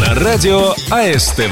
на радио АСТВ.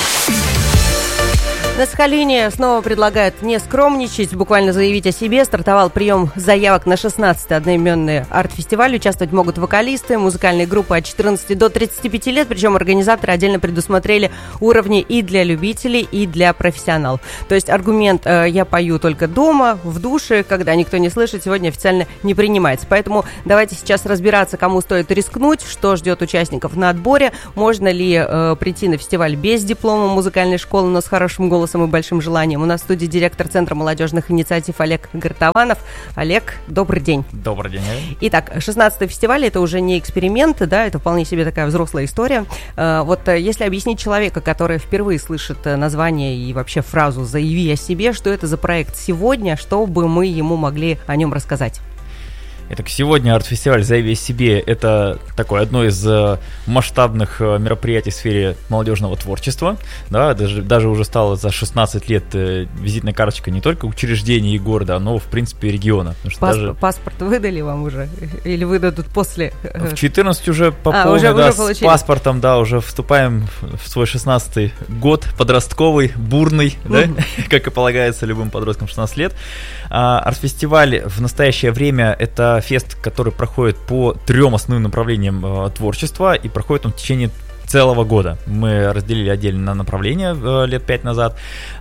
На Сахалине снова предлагают не скромничать, буквально заявить о себе. Стартовал прием заявок на 16-й одноименный арт-фестиваль. Участвовать могут вокалисты, музыкальные группы от 14 до 35 лет. Причем организаторы отдельно предусмотрели уровни и для любителей, и для профессионалов. То есть аргумент «я пою только дома, в душе, когда никто не слышит» сегодня официально не принимается. Поэтому давайте сейчас разбираться, кому стоит рискнуть, что ждет участников на отборе. Можно ли прийти на фестиваль без диплома музыкальной школы, но с хорошим голосом и большим желанием. У нас в студии директор Центра молодежных инициатив Олег Гартованов. Олег, добрый день. Добрый день. Итак, 16-й фестиваль — это уже не эксперимент, да, это вполне себе такая взрослая история. Вот если объяснить человека, который впервые слышит название и вообще фразу «заяви о себе», что это за проект сегодня, что бы мы ему могли о нем рассказать? Итак, сегодня арт-фестиваль «Заяви о себе» — это такое одно из масштабных мероприятий в сфере молодежного творчества. Да, даже уже стало за 16 лет визитной карточкой не только учреждений и города, но, в принципе, и региона. Паспорт выдали вам уже? Или выдадут после? В 14 уже по полной, да, с паспортом, да, уже вступаем в свой 16-й год, подростковый, бурный, да, как и полагается любым подросткам 16 лет. Арт-фестиваль в настоящее время — это фест, который проходит по 3 основным направлениям творчества, и проходит он в течение целого года. Мы разделили отдельно на направления лет 5 назад,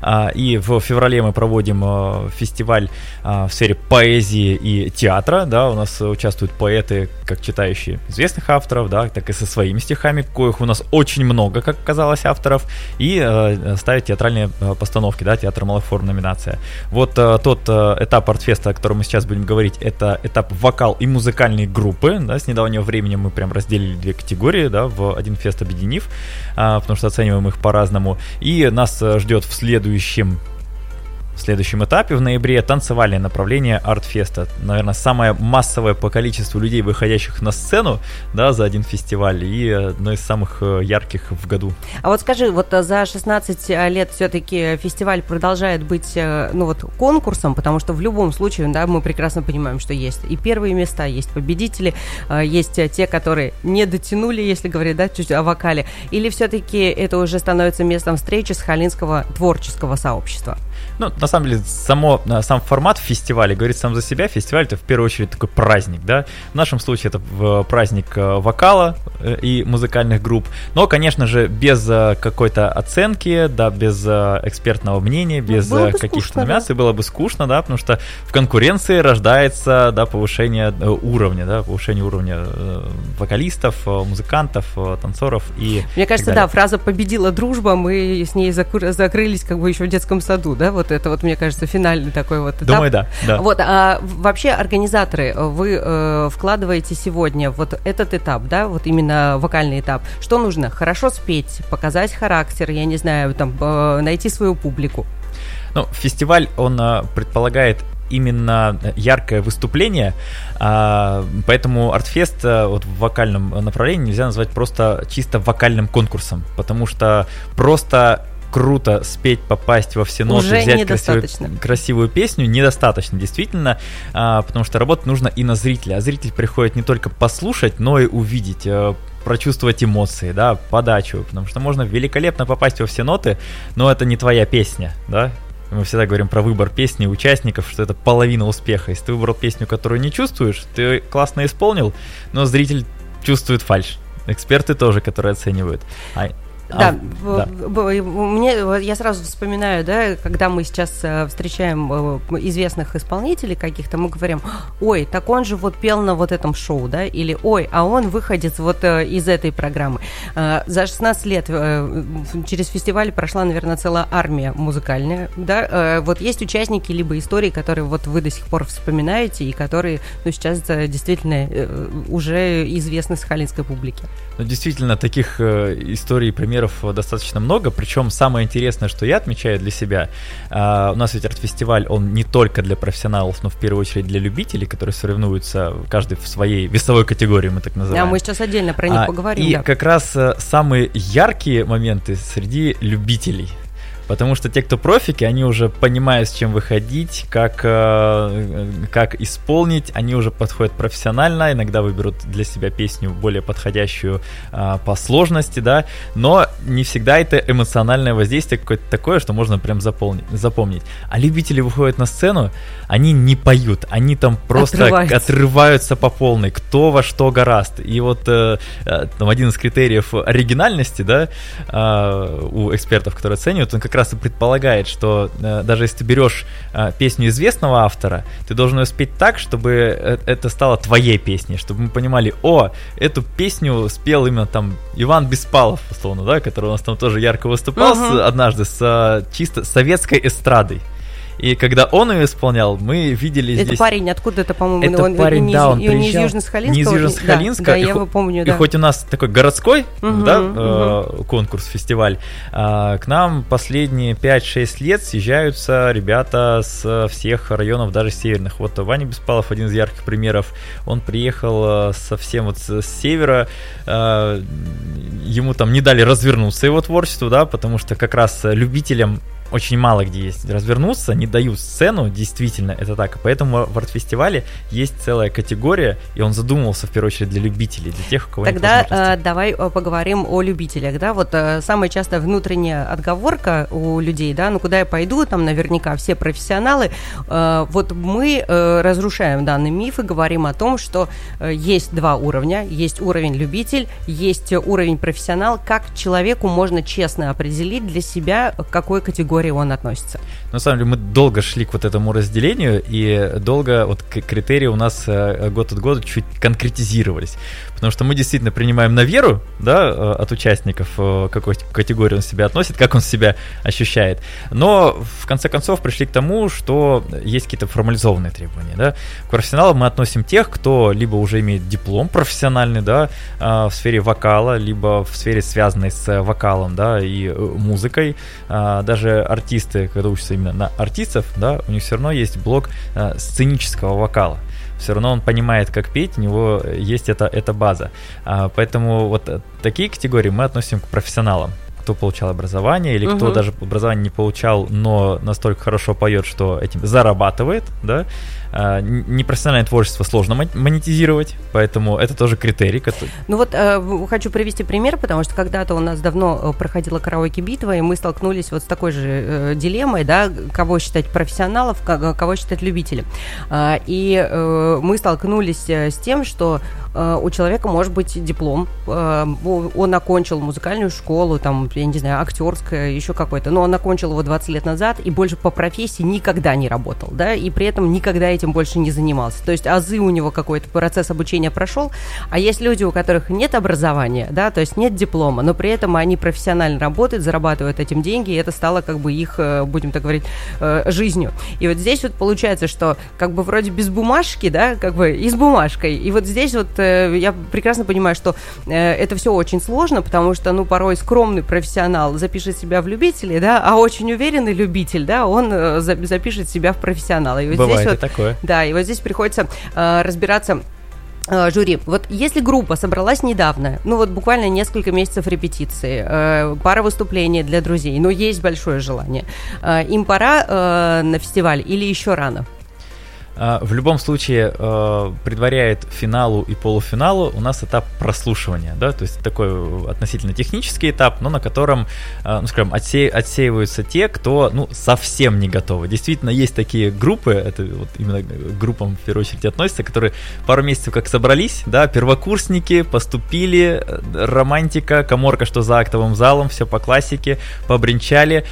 и в феврале мы проводим фестиваль в сфере поэзии и театра, да, у нас участвуют поэты, как читающие известных авторов, да, так и со своими стихами, коих у нас очень много, как оказалось, авторов, и ставят театральные постановки, да, театр малых форм, номинация. Вот тот этап артфеста, о котором мы сейчас будем говорить, это этап вокал и музыкальные группы, да, с недавнего времени мы прям разделили 2 категории, да, в один фест объединив, потому что оцениваем их по-разному. И нас ждет в следующем этапе, в ноябре, танцевальное направление арт-феста. Наверное, самое массовое по количеству людей, выходящих на сцену, да, за один фестиваль, и одно из самых ярких в году. А вот скажи, вот за 16 лет все-таки фестиваль продолжает быть, ну вот, конкурсом, потому что в любом случае, да, мы прекрасно понимаем, что есть и первые места, есть победители, есть те, которые не дотянули, если говорить, да, чуть о вокале, или все-таки это уже становится местом встречи сахалинского творческого сообщества? Ну, на самом деле, сам формат фестиваля говорит сам за себя. Фестиваль — это в первую очередь такой праздник, да. В нашем случае это праздник вокала и музыкальных групп. Но, конечно же, без какой-то оценки, да, без экспертного мнения, без каких-то номинаций, да, было бы скучно, да, потому что в конкуренции рождается, да, повышение уровня вокалистов, музыкантов, танцоров и. Мне кажется, да, фраза «победила дружба», мы с ней закрылись как бы еще в детском саду, да, вот это вот, мне кажется, финальный такой вот этап. Думаю, да. Вот, а вообще организаторы, вы вкладываете сегодня вот этот этап, да, вот именно вокальный этап. Что нужно? Хорошо спеть, показать характер, я не знаю, там, найти свою публику. Ну, фестиваль, он предполагает именно яркое выступление, поэтому артфест вот в вокальном направлении нельзя назвать просто чисто вокальным конкурсом, потому что просто круто спеть, попасть во все ноты, взять красивую песню недостаточно, действительно, потому что работать нужно и на зрителя, а зритель приходит не только послушать, но и увидеть, прочувствовать эмоции, да, подачу, потому что можно великолепно попасть во все ноты, но это не твоя песня, да. Мы всегда говорим про выбор песни участников, что это половина успеха. Если ты выбрал песню, которую не чувствуешь, ты классно исполнил, но зритель чувствует фальшь. Эксперты тоже, которые оценивают. Да, я сразу вспоминаю, да, когда мы сейчас встречаем известных исполнителей каких-то, мы говорим: ой, так он же вот пел на вот этом шоу, да, или ой, а он выходец вот из этой программы. За 16 лет через фестиваль прошла, наверное, целая армия музыкальная, да, вот есть участники либо истории, которые вот вы до сих пор вспоминаете и которые, ну, сейчас действительно уже известны сахалинской публике. Ну, действительно, таких историй, примеров достаточно много, причем самое интересное, что я отмечаю для себя, у нас ведь арт-фестиваль, он не только для профессионалов, но в первую очередь для любителей, которые соревнуются, каждый в своей весовой категории, мы так называем. А мы сейчас отдельно про них поговорим. И да, как раз самые яркие моменты среди любителей. Потому что те, кто профики, они уже понимают, с чем выходить, как исполнить, они уже подходят профессионально, иногда выберут для себя песню более подходящую по сложности, да, но не всегда это эмоциональное воздействие какое-то такое, что можно прям запомнить. А любители выходят на сцену, они не поют, они там просто отрываются по полной, кто во что горазд. И вот там один из критериев оригинальности, да, у экспертов, которые оценивают, он как раз и предполагает, что даже если ты берешь песню известного автора, ты должен ее спеть так, чтобы это стало твоей песней, чтобы мы понимали, эту песню спел именно там Иван Беспалов, условно, да, который у нас там тоже ярко выступал однажды с чисто советской эстрадой. И когда он ее исполнял, мы видели здесь... Это парень, откуда это, по-моему? Это парень, да, он приезжал... Не из Южно-Сахалинска? Не из Южно-Сахалинска. Да, я его помню, да. И хоть у нас такой городской конкурс, фестиваль, к нам последние 5-6 лет съезжаются ребята с всех районов, даже северных. Вот Ваня Беспалов, один из ярких примеров, он приехал совсем вот с севера, ему там не дали развернуться его творчеству, да, потому что как раз любителям очень мало где есть развернуться, не дают сцену, действительно, это так. Поэтому в арт-фестивале есть целая категория, и он задумывался в первую очередь для любителей, для тех, у кого нет возможности. Тогда давай поговорим о любителях, да, вот самая частая внутренняя отговорка у людей, да, куда я пойду, там наверняка все профессионалы, вот мы разрушаем данный миф и говорим о том, что есть два уровня, есть уровень любитель, есть уровень профессионал, как человеку можно честно определить для себя, к какой категории он относится. На самом деле мы долго шли к вот этому разделению, и долго вот критерии у нас год от года чуть конкретизировались. Потому что мы действительно принимаем на веру, да, от участников, к какой категории он себя относит, как он себя ощущает. Но в конце концов пришли к тому, что есть какие-то формализованные требования. Да. К профессионалам мы относим тех, кто либо уже имеет диплом профессиональный, да, в сфере вокала, либо в сфере, связанной с вокалом, да, и музыкой. Даже артисты, когда учатся именно на артистов, да, у них все равно есть блок сценического вокала. Все равно он понимает, как петь, у него есть эта база. Поэтому вот такие категории мы относим к профессионалам. Кто получал образование, или кто даже образование не получал, но настолько хорошо поет, что этим зарабатывает, да. Непрофессиональное творчество сложно монетизировать, поэтому это тоже критерий. Который... Ну вот хочу привести пример, потому что когда-то у нас давно проходила караоке-битва, и мы столкнулись вот с такой же дилеммой, да, кого считать профессионалов, кого считать любителем. И мы столкнулись с тем, что у человека может быть диплом, он окончил музыкальную школу, там, я не знаю, актерская, еще какой-то, но он окончил его 20 лет назад и больше по профессии никогда не работал, да, и при этом никогда этим больше не занимался. То есть азы у него какой-то процесс обучения прошел, а есть люди, у которых нет образования, да, то есть нет диплома, но при этом они профессионально работают, зарабатывают этим деньги, и это стало как бы их, будем так говорить, жизнью. И вот здесь вот получается, что как бы вроде без бумажки, да, как бы и с бумажкой. И вот здесь вот я прекрасно понимаю, что это все очень сложно, потому что, ну, порой скромный профессионал запишет себя в любители, да, а очень уверенный любитель, да, он запишет себя в профессионала. И вот бывает здесь и вот, такое. Да, и вот здесь приходится разбираться жюри. Вот если группа собралась недавно, ну вот буквально несколько месяцев репетиции, пара выступлений для друзей, но есть большое желание, им пора на фестиваль или еще рано? В любом случае предваряет финалу и полуфиналу у нас этап прослушивания, да, то есть такой относительно технический этап, но на котором, ну, скажем, отсеиваются те, кто, ну, совсем не готовы. Действительно, есть такие группы, это вот именно к группам в первую очередь относятся, которые пару месяцев как собрались, да, первокурсники, поступили, романтика, каморка, что за актовым залом, все по классике, побренчали.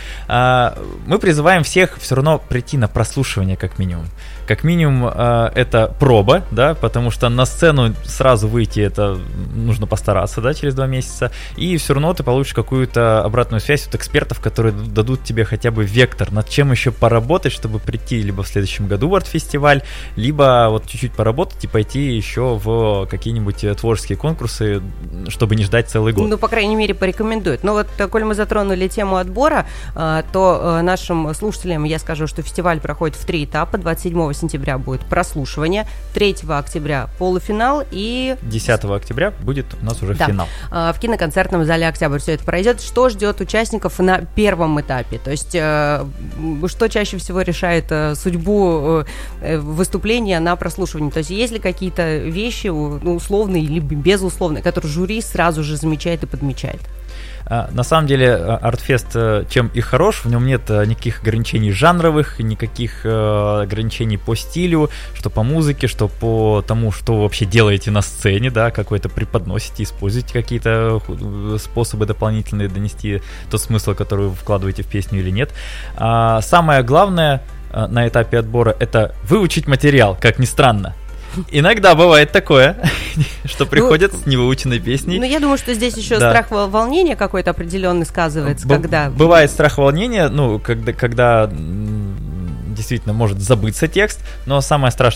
Мы призываем всех все равно прийти на прослушивание как минимум. Как минимум это проба, да, потому что на сцену сразу выйти это нужно постараться, да, через 2 месяца, и все равно ты получишь какую-то обратную связь от экспертов, которые дадут тебе хотя бы вектор, над чем еще поработать, чтобы прийти либо в следующем году в арт-фестиваль, либо вот чуть-чуть поработать и пойти еще в какие-нибудь творческие конкурсы, чтобы не ждать целый год. Ну, по крайней мере, порекомендуют. Но вот, коль мы затронули тему отбора, то нашим слушателям я скажу, что фестиваль проходит в 3 этапа. 27 сентября октября будет прослушивание, 3 октября полуфинал и... 10 октября будет у нас уже финал. В киноконцертном зале «Октябрь» все это пройдет. Что ждет участников на первом этапе? То есть, что чаще всего решает судьбу выступления на прослушивании? То есть, есть ли какие-то вещи условные или безусловные, которые жюри сразу же замечает и подмечает? На самом деле Артфест чем и хорош, в нем нет никаких ограничений жанровых, никаких ограничений по стилю, что по музыке, что по тому, что вы вообще делаете на сцене, да, какой-то преподносите, используете какие-то способы дополнительные донести тот смысл, который вы вкладываете в песню или нет. Самое главное на этапе отбора — это выучить материал, как ни странно. Иногда бывает такое, что приходят с невыученной песней. Ну, я думаю, что здесь еще страх волнения какой-то определенный сказывается, когда... Бывает страх волнения, когда действительно может забыться текст, но самое страшное